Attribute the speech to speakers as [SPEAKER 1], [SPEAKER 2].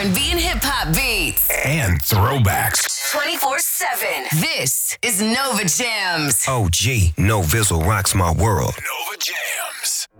[SPEAKER 1] R&B and hip hop beats.
[SPEAKER 2] And throwbacks.
[SPEAKER 1] 24/7. This is Nova Jams.
[SPEAKER 3] OG, No Vizzle rocks my world.
[SPEAKER 2] No